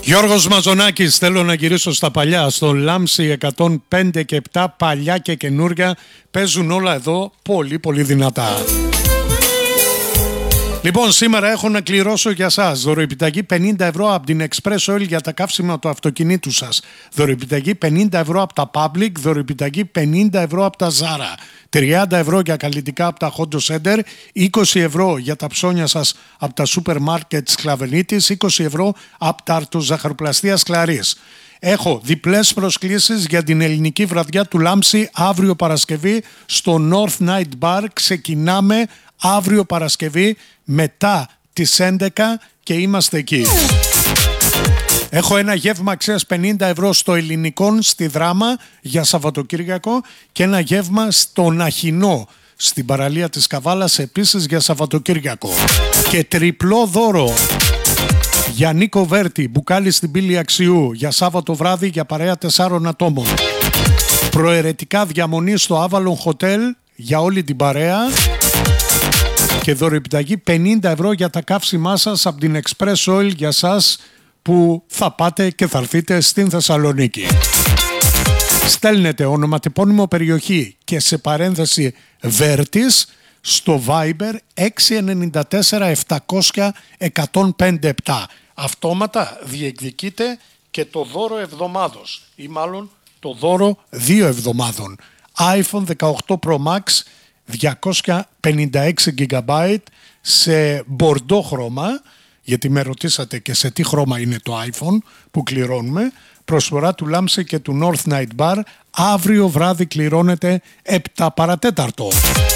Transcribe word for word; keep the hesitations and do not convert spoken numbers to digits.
Γιώργος Μαζονάκης, θέλω να γυρίσω στα παλιά. Στο Λάμψη εκατόν πέντε και επτά, παλιά και καινούρια, παίζουν όλα εδώ πολύ πολύ δυνατά. Λοιπόν, σήμερα έχω να κληρώσω για σας δωροεπιταγή πενήντα ευρώ από την Express Oil για τα καύσιμα του αυτοκινήτου σας. Δωροεπιταγή πενήντα ευρώ από τα Public, δωροεπιταγή πενήντα ευρώ από τα Zara. τριάντα ευρώ για καλλιτικά από τα Hondo Center, είκοσι ευρώ για τα ψώνια σας από τα σούπερ μάρκετ Σκλαβενίτης, είκοσι ευρώ από τα αρτοζαχαροπλαστεία Σκλαρής. Έχω διπλές προσκλήσεις για την ελληνική βραδιά του Λάμψη αύριο Παρασκευή στο North Night Bar. Ξεκινάμε αύριο Παρασκευή μετά τις έντεκα και είμαστε εκεί. Έχω ένα γεύμα αξίας πενήντα ευρώ στο Ελληνικόν στη Δράμα για Σαββατοκύριακο και ένα γεύμα στον Αχινό στην παραλία της Καβάλας επίσης για Σαββατοκύριακο. Και τριπλό δώρο για Νίκο Βέρτη, μπουκάλι στην Πύλη Αξιού για Σάββατο βράδυ για παρέα τεσσάρων ατόμων. Προαιρετικά διαμονή στο Avalon Hotel για όλη την παρέα. Και δωροεπιταγή πενήντα ευρώ για τα καύσιμά σας από την Express Oil για σας που θα πάτε και θα έρθετε στην Θεσσαλονίκη. Στέλνετε ονοματεπώνυμο περιοχή και σε παρένθεση Βέρτης στο Viber έξι εννιά τέσσερα επτακόσια εκατόν πέντε επτά. Αυτόματα διεκδικείτε και το δώρο εβδομάδος ή μάλλον το δώρο δύο εβδομάδων. iPhone δεκαοκτώ Pro Max διακόσια πενήντα έξι τζι μπι σε μπορντό χρώμα, γιατί με ρωτήσατε και σε τι χρώμα είναι το iPhone που κληρώνουμε. Προσφορά του Λάμψη και του North Night Bar. Αύριο βράδυ κληρώνεται επτά παρατέταρτο.